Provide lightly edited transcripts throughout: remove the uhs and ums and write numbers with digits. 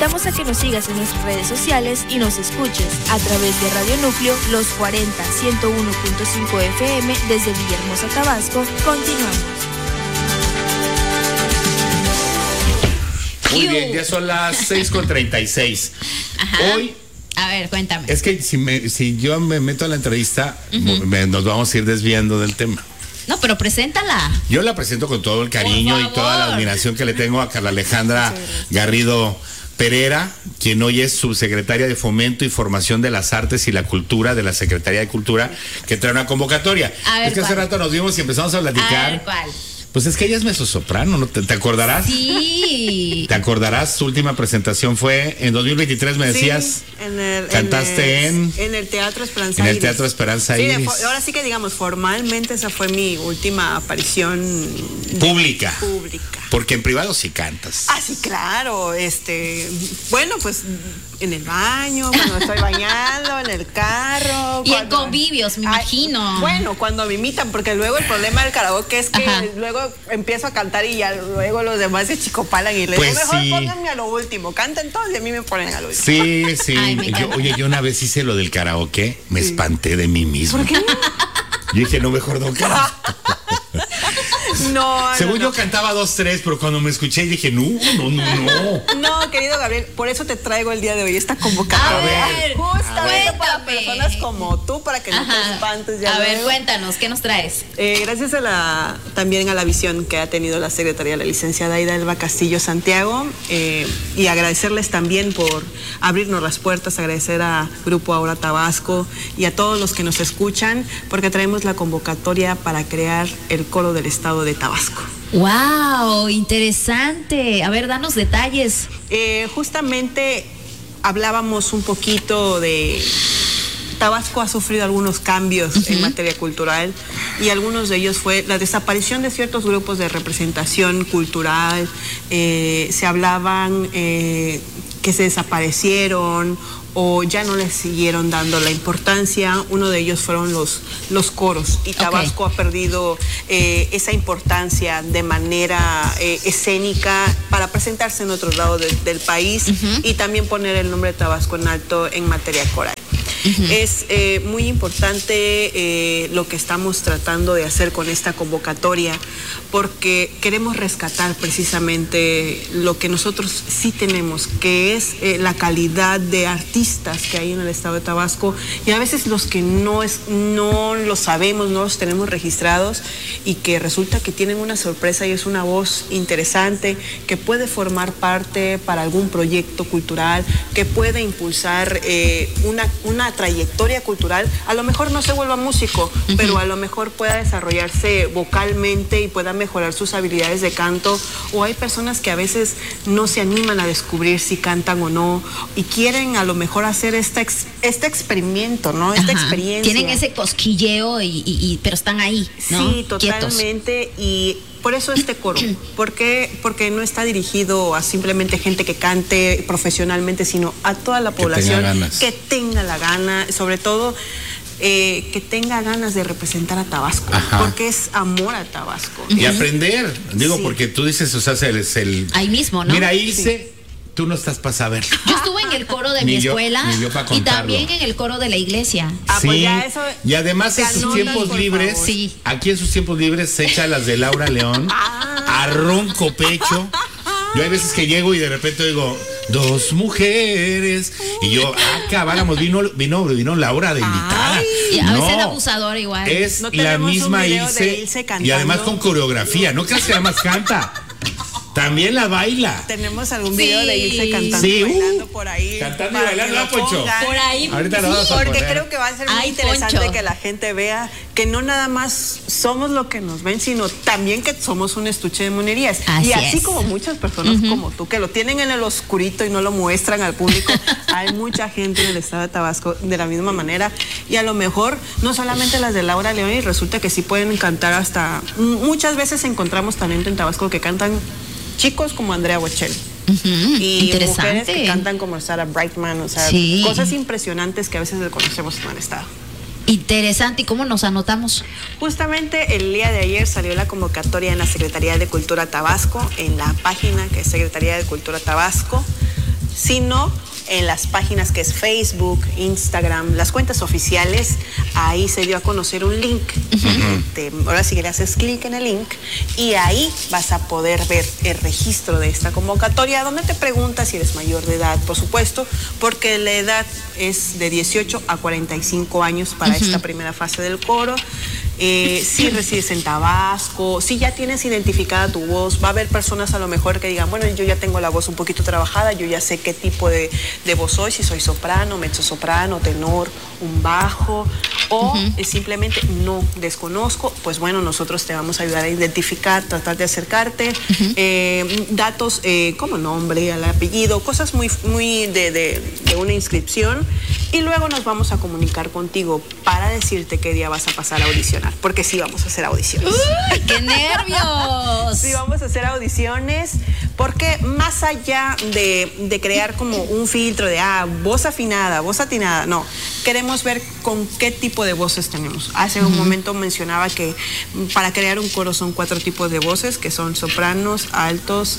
invitamos a que nos sigas en nuestras redes sociales y nos escuches a través de Radio Núcleo, los 40 101.5 FM desde Villahermosa, Tabasco. Continuamos. Muy bien, ya son las 6:36. Hoy, a ver, cuéntame. es que si yo me meto a la entrevista, nos vamos a ir desviando del tema. No, pero preséntala. Yo la presento con todo el cariño y toda la admiración que le tengo a Carla Alejandra Garrido Pereira, quien hoy es subsecretaria de Fomento y Formación de las Artes y la Cultura de la Secretaría de Cultura, que trae una convocatoria. Es que hace rato nos vimos y empezamos a platicar. A ver, ¿cuál? Pues es que ella es mezzosoprano, ¿no? ¿Te acordarás? Sí. ¿Te acordarás? Su última presentación fue en 2023, me decías. Sí, cantaste en el Teatro Esperanza En el Iris. Teatro Esperanza Iris. Ahora sí que digamos, formalmente esa fue mi última aparición pública. Pública. Porque en privado sí cantas. Ah, sí, claro. Bueno, pues en el baño, cuando me estoy bañando, en el carro. Y en convivios, me imagino. Bueno, cuando me imitan, porque luego el problema del karaoke es que luego empiezo a cantar y ya luego los demás se chicopalan y les digo, mejor pónganme a lo último, canten todos y a mí me ponen a lo último. Sí, sí. Yo una vez hice lo del karaoke, me espanté de mí mismo. ¿Por qué? Yo dije, no, mejor no canto. No, según yo cantaba 2, 3, pero cuando me escuché dije, no. No, querido Gabriel, por eso te traigo el día de hoy esta convocatoria. A ver, justamente para personas como tú, para que no te espantes. A ver, cuéntanos, ¿qué nos traes? Gracias también a la visión que ha tenido la Secretaría, la licenciada Aida Elba Castillo Santiago, y agradecerles también por abrirnos las puertas, agradecer a Grupo Ahora Tabasco y a todos los que nos escuchan, porque traemos la convocatoria para crear el coro del estado de Tabasco. ¡Wow! Interesante. A ver, danos detalles. Justamente hablábamos un poquito de Tabasco ha sufrido algunos cambios en materia cultural y algunos de ellos fue la desaparición de ciertos grupos de representación cultural. Se hablaban que se desaparecieron o ya no les siguieron dando la importancia. Uno de ellos fueron los coros, y Tabasco ha perdido esa importancia de manera escénica para presentarse en otros lados del país y también poner el nombre de Tabasco en alto en materia coral. Es muy importante lo que estamos tratando de hacer con esta convocatoria, porque queremos rescatar precisamente lo que nosotros sí tenemos, que es la calidad de artistas que hay en el estado de Tabasco, y a veces los que no lo sabemos, no los tenemos registrados, y que resulta que tienen una sorpresa y es una voz interesante que puede formar parte para algún proyecto cultural, que puede impulsar una trayectoria cultural. A lo mejor no se vuelva músico, pero a lo mejor pueda desarrollarse vocalmente y pueda mejorar sus habilidades de canto. O hay personas que a veces no se animan a descubrir si cantan o no y quieren a lo mejor hacer este experimento, ¿no? Esta experiencia. Tienen ese cosquilleo pero están ahí, ¿no? Sí, totalmente. Quietos. Y por eso este coro. ¿Por qué? Porque no está dirigido a simplemente gente que cante profesionalmente, sino a toda la población que tenga la gana, sobre todo que tenga ganas de representar a Tabasco, porque es amor a Tabasco. Y aprender, porque tú dices, o sea, ahí mismo, ¿no? Mira, Ilse, tú no estás para saber. Yo estuve en el coro de mi escuela y también en el coro de la iglesia. Pues ya eso, y además en sus tiempos libres, aquí en sus tiempos libres se echa las de Laura León, a ronco pecho. Yo hay veces que llego y de repente digo, 2 mujeres, y yo, acabáramos, vino Laura de invitada. Y a veces el abusador igual. Es la misma Ilse y además con coreografía, no creas que además canta. También la baila. Tenemos algún video de Ilse cantando y bailando por ahí. Cantando y bailando, ¿no, Poncho? Por ahí. Ahorita lo vamos a porque poner. creo que va a ser muy interesante, Poncho, que la gente vea que no nada más somos lo que nos ven, sino también que somos un estuche de monerías. Así como muchas personas como tú, que lo tienen en el oscurito y no lo muestran al público, hay mucha gente en el estado de Tabasco de la misma manera. Y a lo mejor no solamente las de Laura León, y resulta que sí pueden cantar hasta... Muchas veces encontramos talento en Tabasco que cantan chicos como Andrea Bocelli. Y mujeres que cantan como Sarah Brightman, o sea, cosas impresionantes que a veces desconocemos en el estado. Interesante. ¿Y cómo nos anotamos? Justamente el día de ayer salió la convocatoria en la Secretaría de Cultura Tabasco, en la página que es Secretaría de Cultura Tabasco. sino en las páginas que es Facebook, Instagram, las cuentas oficiales. Ahí se dio a conocer un link. Ahora si le haces clic en el link y ahí vas a poder ver el registro de esta convocatoria, donde te preguntas si eres mayor de edad, por supuesto, porque la edad es de 18 a 45 años para esta primera fase del coro. Si resides en Tabasco, si ya tienes identificada tu voz, va a haber personas a lo mejor que digan, bueno, yo ya tengo la voz un poquito trabajada, yo ya sé qué tipo de voz soy, si soy soprano, mezzosoprano, tenor, un bajo, o simplemente no desconozco, pues bueno, nosotros te vamos a ayudar a identificar, tratar de acercarte, datos como nombre, el apellido, cosas muy de una inscripción, y luego nos vamos a comunicar contigo para decirte qué día vas a pasar a audicionar, porque sí vamos a hacer audiciones. ¡Uy, qué nervios! Sí vamos a hacer audiciones, porque más allá de crear como un filtro de voz afinada, voz atinada, no, queremos ver con qué tipo de voces tenemos. Hace un momento mencionaba que para crear un coro son 4 tipos de voces, que son sopranos, altos,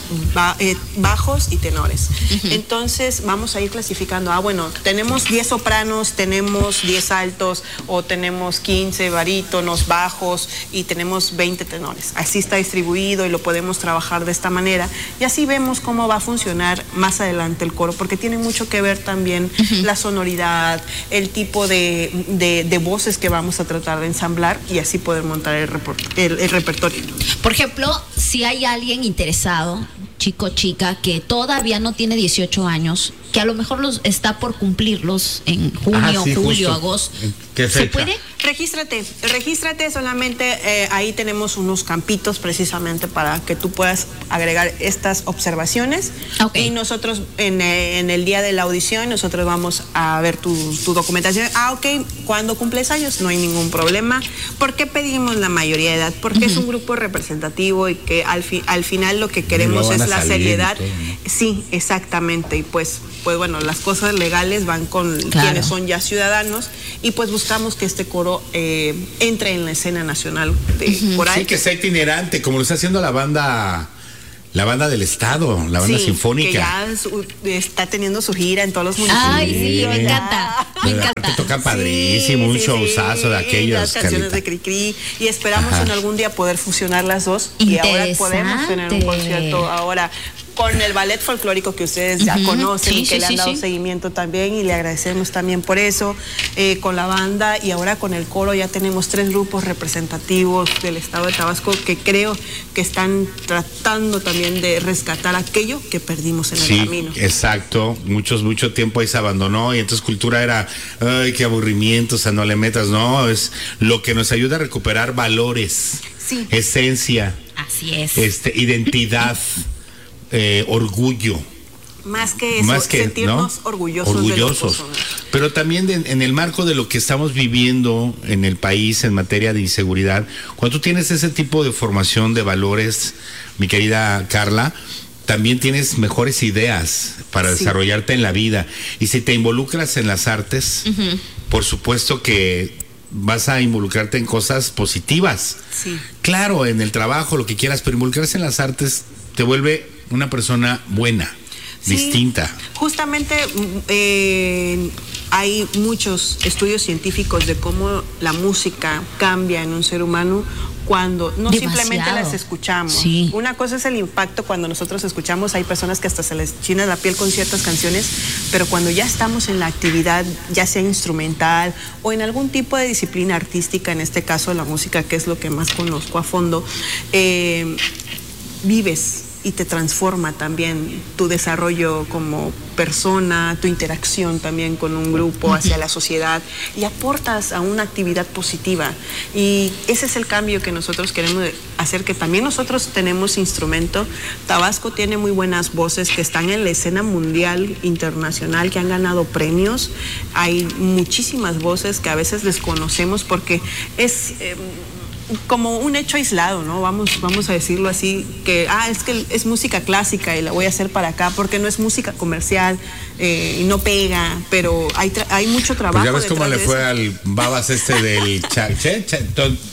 bajos y tenores. Entonces vamos a ir clasificando, bueno, tenemos 10 sopranos, tenemos 10 altos, o tenemos 15 barítonos, bajos, y tenemos 20 tenores. Así está distribuido y lo podemos trabajar de esta manera, y así vemos cómo va a funcionar más adelante el coro, porque tiene mucho que ver también la sonoridad, el tipo de voces que vamos a tratar de ensamblar, y así poder montar el repertorio. Por ejemplo, si hay alguien interesado, chico, chica, que todavía no tiene 18 años, que a lo mejor los está por cumplirlos en junio, julio, justo. agosto. ¿Qué fecha? ¿Se puede? Regístrate solamente, ahí tenemos unos campitos precisamente para que tú puedas agregar estas observaciones. Y nosotros en el día de la audición, nosotros vamos a ver tu documentación. Cuando cumples años no hay ningún problema. ¿Por qué pedimos la mayoría de edad? Porque es un grupo representativo y que al final lo que queremos es la seriedad. Sí, exactamente. Y pues bueno, las cosas legales van con quienes son ya ciudadanos, y pues buscamos que este coro entre en la escena nacional por ahí. Sí, que sea itinerante, como lo está haciendo la banda del estado, la banda sinfónica. Que ya está teniendo su gira en todos los municipios. Ay, sí, me encanta. Me encanta. Te tocan padrísimo, un showzazo de aquellos. Las canciones de Cricri, y esperamos en algún día poder fusionar las dos. Y ahora podemos tener un concierto ahora con el ballet folclórico que ustedes ya conocen, y que le han dado seguimiento también, y le agradecemos también por eso, con la banda, y ahora con el coro ya tenemos 3 grupos representativos del estado de Tabasco que creo que están tratando también de rescatar aquello que perdimos en el camino. Exacto, mucho tiempo ahí se abandonó, y entonces cultura era, ay, qué aburrimiento, o sea, no le metas, no, es lo que nos ayuda a recuperar valores, esencia, así es, identidad, orgullo. Más que eso, sentirnos orgullosos. Pero también en el marco de lo que estamos viviendo en el país en materia de inseguridad, cuando tú tienes ese tipo de formación de valores, mi querida Carla, también tienes mejores ideas para desarrollarte en la vida. Y si te involucras en las artes, por supuesto que vas a involucrarte en cosas positivas. Claro, en el trabajo, lo que quieras, pero involucrarse en las artes te vuelve una persona buena, distinta. Justamente hay muchos estudios científicos de cómo la música cambia en un ser humano cuando no simplemente las escuchamos. Una cosa es el impacto cuando nosotros escuchamos, hay personas que hasta se les china la piel con ciertas canciones, pero cuando ya estamos en la actividad, ya sea instrumental o en algún tipo de disciplina artística, en este caso la música, que es lo que más conozco a fondo, vives y te transforma también tu desarrollo como persona, tu interacción también con un grupo, hacia la sociedad, y aportas a una actividad positiva. Y ese es el cambio que nosotros queremos hacer, que también nosotros tenemos instrumento. Tabasco tiene muy buenas voces que están en la escena mundial, internacional, que han ganado premios. Hay muchísimas voces que a veces desconocemos porque es como un hecho aislado, ¿no? Vamos a decirlo así, que es que es música clásica y la voy a hacer para acá porque no es música comercial y no pega, pero hay mucho trabajo. Pues ya ves cómo le fue al babas del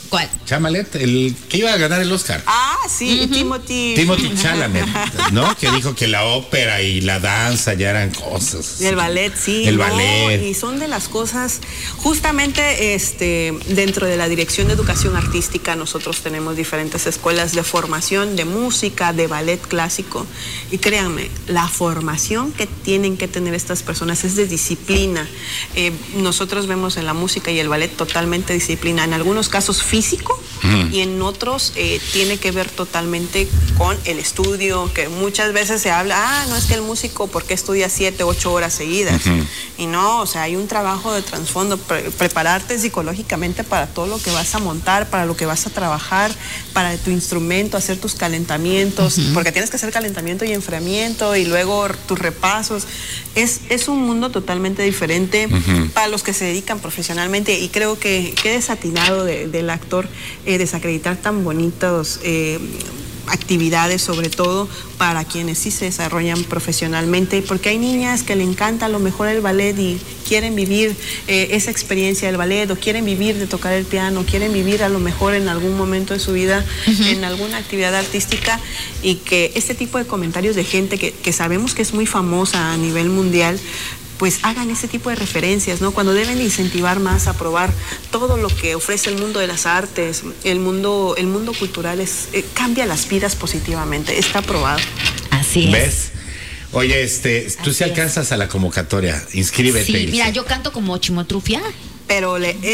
¿Cuál? Chalamet, el que iba a ganar el Oscar. Sí, Timothy Chalamet, ¿no? Que dijo que la ópera y la danza ya eran cosas. Y el ballet, sí. El ballet. Y son de las cosas, justamente dentro de la Dirección de Educación Artística, nosotros tenemos diferentes escuelas de formación, de música, de ballet clásico. Y créanme, la formación que tienen que tener estas personas es de disciplina. Nosotros vemos en la música y el ballet totalmente disciplina. En algunos casos físico y en otros tiene que ver totalmente con el estudio, que muchas veces se habla, no es que el músico, ¿por qué estudia 7, 8 horas seguidas? Y no, o sea, hay un trabajo de trasfondo, prepararte psicológicamente para todo lo que vas a montar, para lo que vas a trabajar, para tu instrumento, hacer tus calentamientos, porque tienes que hacer calentamiento y enfriamiento y luego tus repasos. Es un mundo totalmente diferente para los que se dedican profesionalmente, y creo que qué desatinado del actor desacreditar tan bonitos actividades, sobre todo para quienes sí se desarrollan profesionalmente, porque hay niñas que le encanta a lo mejor el ballet y quieren vivir esa experiencia del ballet, o quieren vivir de tocar el piano, quieren vivir a lo mejor en algún momento de su vida en alguna actividad artística, y que este tipo de comentarios de gente que sabemos que es muy famosa a nivel mundial, pues hagan ese tipo de referencias, ¿no? Cuando deben incentivar más a probar todo lo que ofrece el mundo de las artes, el mundo cultural, cambia las vidas positivamente, está probado. Así es. ¿Ves? Oye, tú sí alcanzas a la convocatoria, inscríbete. Sí, mira, yo canto como chimotrufia. Pero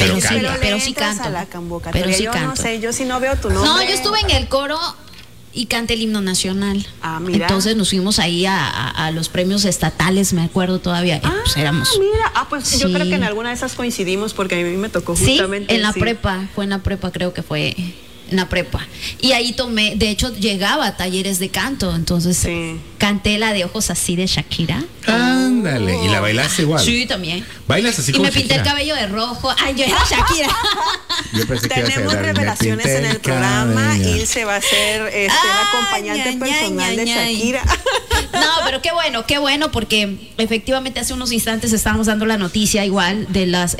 sí canto. A la convocatoria. Pero sí yo canto. No sé, yo sí no veo tu nombre. No, yo estuve en el coro y canté el himno nacional. Mira. Entonces nos fuimos ahí a los premios estatales, me acuerdo todavía. Pues éramos. Mira, pues sí. Yo creo que en alguna de esas coincidimos, porque a mí me tocó justamente. Sí, en la prepa, fue en la prepa, creo que fue en la prepa. Y ahí tomé, de hecho llegaba a talleres de canto, entonces canté la de Ojos Así de Shakira. Ándale, ¿y la bailaste igual? Sí, también. ¿Bailas así como Y me pinté Shakira? el cabello de rojo. Ay, yo era Shakira. Yo pensé que tenemos revelaciones en el programa. Ilse va a ser la acompañante personal de Shakira. No, pero qué bueno, porque efectivamente hace unos instantes estábamos dando la noticia igual de las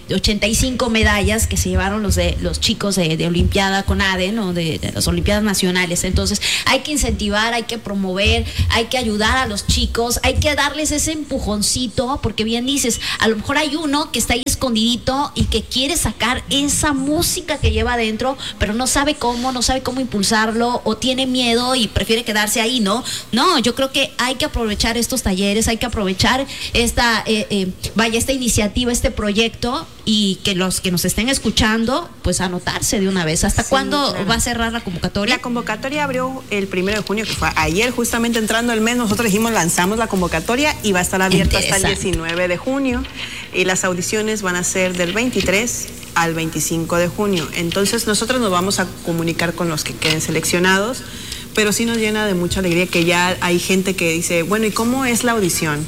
85 medallas que se llevaron los chicos de Olimpiada con ADEN, o de las Olimpiadas Nacionales. Entonces hay que incentivar, hay que promover, hay que ayudar a los chicos, hay que darles ese empujoncito, porque bien dices, a lo mejor hay uno que está ahí escondidito y que quiere sacar esa música que lleva adentro, pero no sabe cómo impulsarlo, o tiene miedo y prefiere quedarse ahí, ¿no? No, yo creo que hay que aprovechar estos talleres, hay que aprovechar esta iniciativa, este proyecto, y que los que nos estén escuchando, pues anotarse de una vez. ¿Hasta cuándo va a cerrar la convocatoria? La convocatoria abrió el 1 de junio, que fue ayer, justamente entrando el mes. Nosotros dijimos, lanzamos la convocatoria y va a estar abierta hasta el 19 de junio. Y las audiciones van a ser del 23 al 25 de junio. Entonces nosotros nos vamos a comunicar con los que queden seleccionados, pero sí nos llena de mucha alegría que ya hay gente que dice, bueno, ¿y cómo es la audición?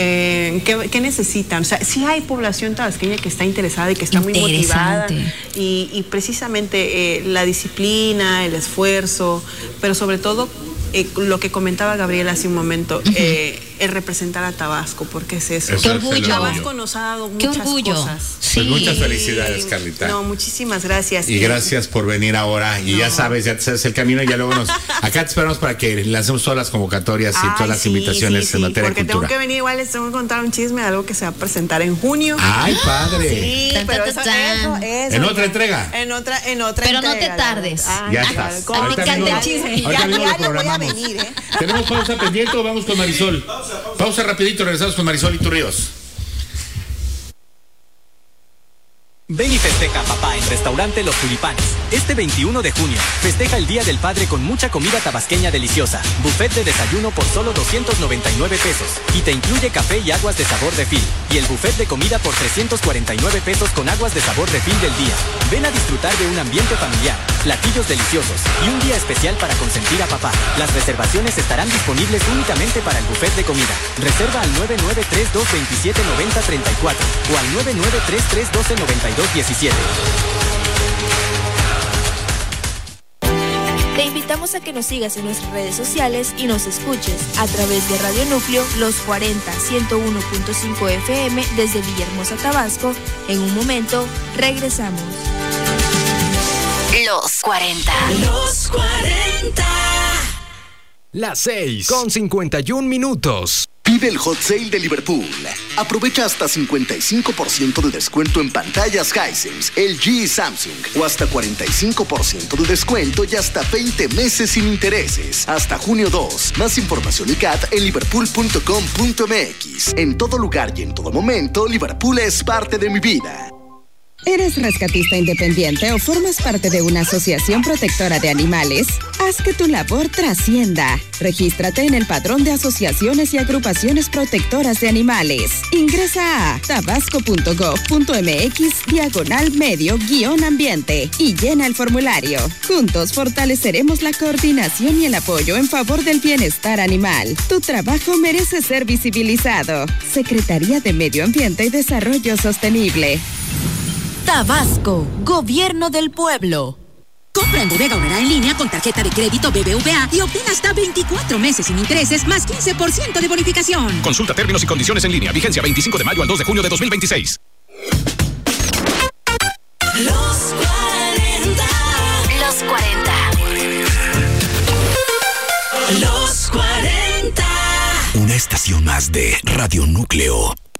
¿Qué necesitan? O sea, sí hay población tabasqueña que está interesada y que está muy motivada, y precisamente la disciplina, el esfuerzo, pero sobre todo lo que comentaba Gabriela hace un momento, el representar a Tabasco, porque es eso. ¡Qué orgullo! Tabasco nos ha dado muchas cosas. Pues muchas felicidades, Carlita. No, muchísimas gracias. Y gracias por venir ahora. Y ya sabes el camino, y ya luego acá te esperamos para que lancemos todas las convocatorias y todas las invitaciones en materia de cultura. Porque tengo que venir, igual les tengo que contar un chisme de algo que se va a presentar en junio. ¡Ay, padre! Sí, pero eso, ¿En otra entrega? En otra pero entrega. no te tardes. Ya estás. A mí encanta el chisme. Ya le voy a venir, ¿Tenemos pausa pendiente o vamos con Marisol? Pausa rapidito, regresamos con Marisol Iturríos. Ven y festeja, papá, en Restaurante Los Tulipanes. Este 21 de junio, festeja el Día del Padre con mucha comida tabasqueña deliciosa. Buffet de desayuno por solo 299 pesos. Y te incluye café y aguas de sabor refil. Y el buffet de comida por 349 pesos con aguas de sabor refil del día. Ven a disfrutar de un ambiente familiar, platillos deliciosos y un día especial para consentir a papá. Las reservaciones estarán disponibles únicamente para el buffet de comida. Reserva al 993-227-9034 o al 993-312-9217. Te invitamos a que nos sigas en nuestras redes sociales y nos escuches a través de Radio Núcleo Los 40 101.5 FM desde Villahermosa, Tabasco. En un momento regresamos. Los 40. Los 40. Las 6:51. Vive el Hot Sale de Liverpool. Aprovecha hasta 55% de descuento en pantallas Hisense, LG y Samsung. O hasta 45% de descuento y hasta 20 meses sin intereses. Hasta junio 2. Más información y CAT en liverpool.com.mx. En todo lugar y en todo momento, Liverpool es parte de mi vida. ¿Eres rescatista independiente o formas parte de una asociación protectora de animales? Haz que tu labor trascienda. Regístrate en el Padrón de Asociaciones y Agrupaciones Protectoras de Animales. Ingresa a tabasco.gov.mx/medio-ambiente y llena el formulario. Juntos fortaleceremos la coordinación y el apoyo en favor del bienestar animal. Tu trabajo merece ser visibilizado. Secretaría de Medio Ambiente y Desarrollo Sostenible. Tabasco, Gobierno del Pueblo. Compra en Bodega Aurrera en línea con tarjeta de crédito BBVA y obtén hasta 24 meses sin intereses más 15% de bonificación. Consulta términos y condiciones en línea. Vigencia 25 de mayo al 2 de junio de 2026. Los 40. Los 40. Los 40. Una estación más de Radio Núcleo.